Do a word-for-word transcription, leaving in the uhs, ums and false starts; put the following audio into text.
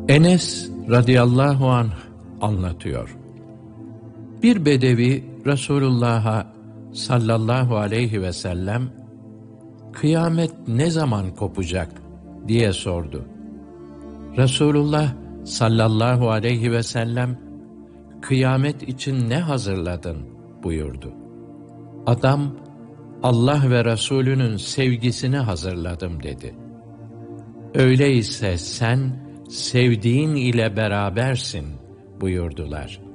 Enes radıyallahu anh anlatıyor. Bir bedevi Resulullah'a sallallahu aleyhi ve sellem kıyamet ne zaman kopacak diye sordu. Resulullah sallallahu aleyhi ve sellem kıyamet için ne hazırladın buyurdu. Adam Allah ve Resulünün sevgisini hazırladım dedi. Öyleyse sen sevdiğin ile berabersin buyurdular.